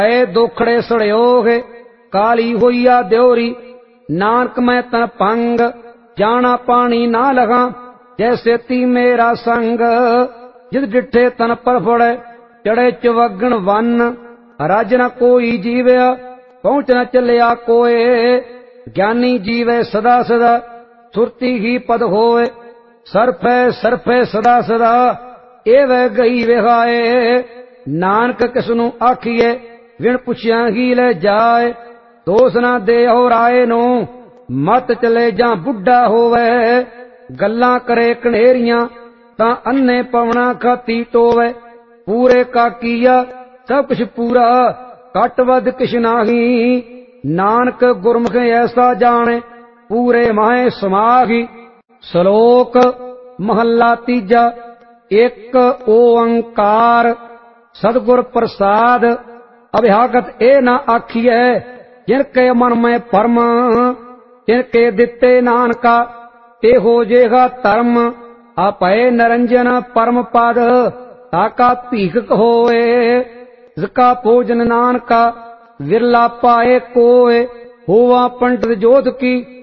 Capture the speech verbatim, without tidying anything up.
ऐ दोखड़े सड़ियोगे काली होइया द्योरी। नानक मैं तन पंग जाना पानी ना लगा जैसे ती मेरा संग। जिद डिठे तन पर फड़े चढ़े चवगन वन रज न कोई जीवया पहुंच न चलिया कोय। ज्ञानी जीवे सदा सदा सुरती ही पद होए सरफे सरफे सदा सदा एव गई विहाए। नानक किसनू आखिए विण पुछिया ही ले जाए दोष ना दे और आए नो मत चले जा बुढ़ा होवे। गल्लां करे कनेरियां तां अन्ने पवना खाती टोवे। पूरे का किया सब कुछ पूरा घट वध किश नाही। नानक गुरमुख ऐसा जाने पूरे माहे समाही। श्लोक महला तीजा। एक ओंकार सदगुर प्रसाद अभ्यागत ए न आखिए जिनके मन में परम। जिनके दिते नानका ते हो जेगा धर्म। आपै निरंजन परम पद ताका भीख होए। जिसका भोजन नानका विरला पाए कोय। होवा पंडित जोध की